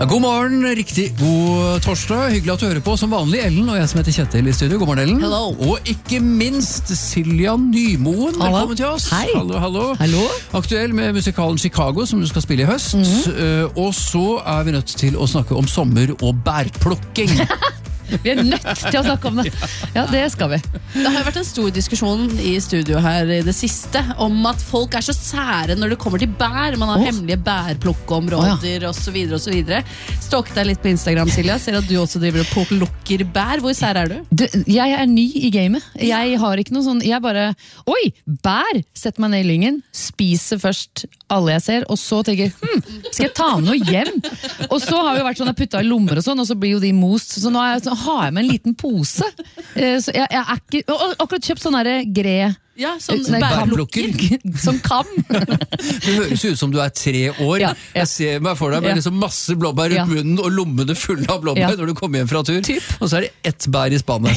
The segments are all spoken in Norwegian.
God morgen, riktig god torsdag. Hyggelig at du hører på som vanlig. Ellen og jeg som heter Kjetil i studio. God morgen, Ellen. Hello. Og ikke minst Silja Nymoen. Velkommen til oss. Hei. Hallo. Hallo. Aktuell med musikalen Chicago som du skal spille i høst. Og så er vi nødt til å snakke om sommer og bærplukking. Vi er nødt til å snakke om det. Ja, det skal vi. Det har vært en stor diskusjon i studio her i det siste om at folk er så sære når det kommer til bær. Man har hemmelige bærplukkeområder og så videre og så videre. Stalket deg litt på Instagram, Silja. Ser at du også driver og plukker bær. Hvor sær er du? Jeg er ny i gamet. Jeg har ikke noe sånn, jeg bare, oi, bær! Setter meg ned i lyngen, spiser først alle jeg ser, og så tenker jeg, skal jeg ta med noe hjem? Og så har det jo vært sånn, jeg puttet i lommer og sånn, og så blir jo de most. Så nå har jeg med en liten pose. Så jeg er ikke, og akkurat kjøpt sånn der gre. Ja, sånn bærplukker. Som kam. Det høres ut som du er 3 år. Ja. Jeg ser meg for deg med liksom masse blåbær rundt munnen og lommene fulle av blåbær når du kommer hjem fra tur. Og så er det 1 bær i spannet.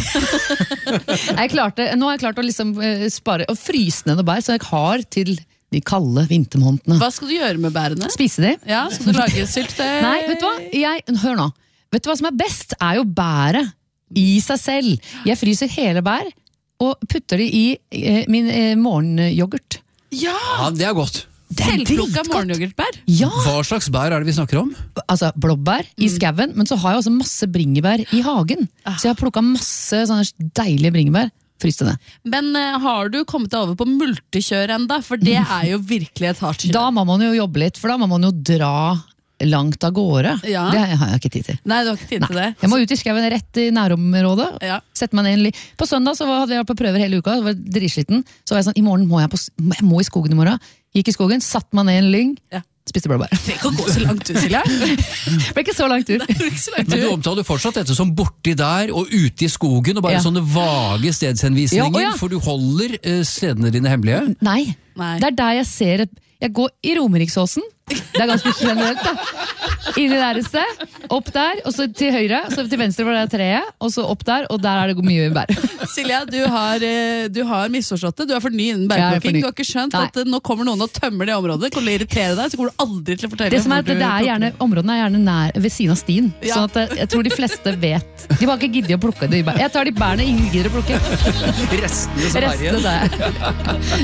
Nå har jeg klart å liksom spare og fryse ned noe bær, så jeg har til de kalde vintermånedene. Hva skal du gjøre med bærene? Spise de? Ja, skal du lage syltetøy? Nei, vet du hva? Hør nå. Vet du hva som er best? Er jo bæret i seg selv. Jeg fryser hele bær og putter det i min morgenyoghurt. Ja, det er godt. selvplukka morgenyoghurtbær. Ja. Hva slags bær er det vi snakker om? Altså blåbær i skauen, men så har jeg også masse bringebær i hagen. Så jeg har plukket masse sånne deilige bringebær. Fryste ned. Men har du kommet deg over på multekjør enda? For det er jo virkelig et hardt kjør. Da må man jo jobbe litt, for da må man jo dra langt av gårde. Ja. Det har jeg ikke tid til. Nei, du har ikke tid til det. Jeg må ut i skauen rett i nærområdet. Ja. Sette meg ned på søndag så hadde jeg vært på prøver hele uka, var dritsliten. Så var jeg sånn, i morgen må jeg må i skogen i morgen. Gikk i skogen, satt meg ned i en lyng, spiste blåbær. Det kan gå så langt ut, Silja. Det ble ikke så langt ut. Men du omtaler fortsatt dette som borti der og ute i skogen, og bare sånne vage stedshenvisninger, for du holder stedene dine hemmelige? Nei. Det er der jeg ser jeg går i Romeriksåsen. Det er ganske generelt da. Inni der et sted, opp der, og så til høyre, så til venstre hvor det er treet, og så opp der, og der er det mye bær. Silja, du har misforstått det. Du er for ny innen bærplukking. Du har ikke skjønt at nå kommer noen og tømmer det området. Kommer til å irritere deg, så kommer du aldri til å fortelle. Det som er at områdene er gjerne nær ved siden av stien, sånn at jeg tror de fleste vet. De bare ikke gidder å plukke de bær. Jeg tar de bærene ingen gidder å plukke. Restene som er igjen.